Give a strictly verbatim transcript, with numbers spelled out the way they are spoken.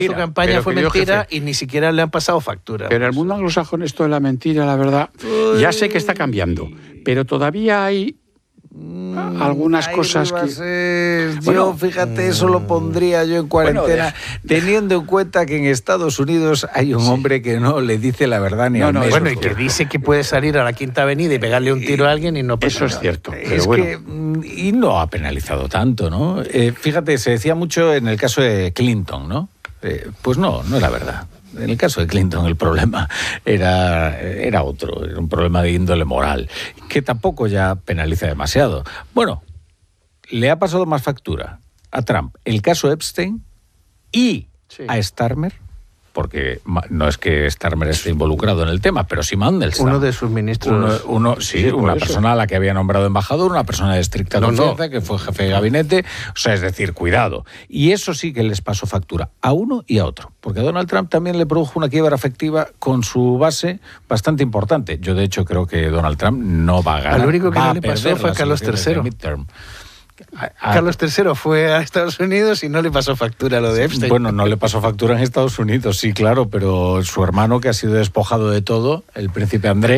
Su campaña fue mentira y ni siquiera le han pasado factura. Pero en el mundo anglosajón esto de la mentira, la verdad, Uy. ya sé que está cambiando, pero todavía hay mm, algunas Ay, cosas que... Ser. Yo, bueno, fíjate, eso lo pondría yo en cuarentena, bueno, teniendo en cuenta que en Estados Unidos hay un sí. hombre que no le dice la verdad ni no, al no, mes. Bueno, y que dice que puede salir a la Quinta Avenida y pegarle un tiro a alguien y no pasa Eso nada. es cierto. Pero es bueno. que, y no ha penalizado tanto, ¿no? Eh, fíjate, se decía mucho en el caso de Clinton, ¿no? Eh, pues no, no era verdad. En el caso de Clinton el problema era, era otro, era un problema de índole moral, que tampoco ya penaliza demasiado. Bueno, le ha pasado más factura a Trump el caso Epstein y sí. a Starmer, porque no es que Starmer esté involucrado en el tema, pero sí Mandelstam. Uno de sus ministros. Uno, uno, sí, sí una eso. persona a la que había nombrado embajador, una persona de estricta no, confianza, no. que fue jefe de gabinete. O sea, es decir, cuidado. Y eso sí que les pasó factura a uno y a otro. Porque a Donald Trump también le produjo una quiebra afectiva con su base bastante importante. Yo, de hecho, creo que Donald Trump no va a ganar. Lo único que no le pasó fue a Carlos tercero. A, a, Carlos tercero fue a Estados Unidos y no le pasó factura lo de Epstein. Bueno, no le pasó factura en Estados Unidos, sí, claro, pero su hermano, que ha sido despojado de todo, el príncipe Andrés,